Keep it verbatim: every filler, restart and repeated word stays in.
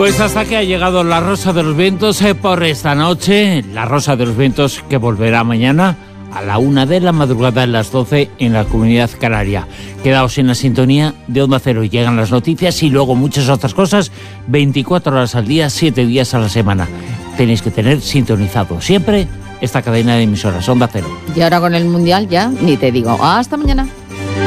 Pues hasta que ha llegado la Rosa de los Vientos eh, por esta noche. La Rosa de los Vientos que volverá mañana a la una de la madrugada, a las doce en la Comunidad Canaria. Quedaos en la sintonía de Onda Cero. Llegan las noticias y luego muchas otras cosas, veinticuatro horas al día, siete días a la semana. Tenéis que tener sintonizado siempre esta cadena de emisoras, Onda Cero. Y ahora con el Mundial ya ni te digo. Hasta mañana.